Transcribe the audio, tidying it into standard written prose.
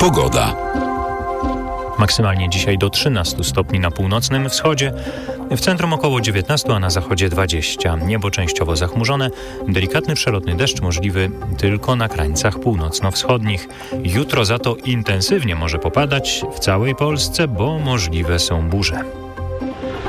Pogoda. Maksymalnie dzisiaj do 13 stopni na północnym wschodzie, w centrum około 19, a na zachodzie 20. Niebo częściowo zachmurzone, delikatny przelotny deszcz możliwy tylko na krańcach północno-wschodnich. Jutro za to intensywnie może popadać w całej Polsce, bo możliwe są burze.